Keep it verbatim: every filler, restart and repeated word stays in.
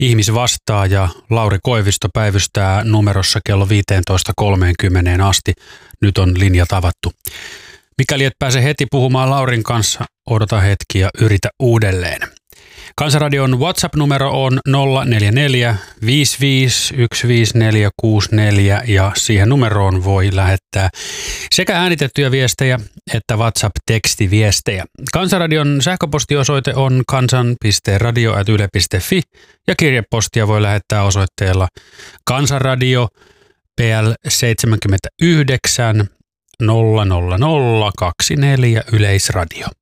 Ihmis vastaa ja Lauri Koivisto päivystää numerossa kello viisitoista kolmekymmentä asti. Nyt on linja tavattu. Mikäli et pääse heti puhumaan Laurin kanssa, odota hetki ja yritä uudelleen. Kansanradion WhatsApp-numero on nolla neljä neljä viisi viisi yksi viisi neljä kuusi neljä ja siihen numeroon voi lähettää sekä äänitettyjä viestejä että WhatsApp-tekstiviestejä. Kansanradion sähköpostiosoite on kansan piste radio ät yle piste fi ja kirjepostia voi lähettää osoitteella Kansanradio P L seitsemänkymmentäyhdeksän nolla nolla nolla kaksikymmentäneljä Yleisradio.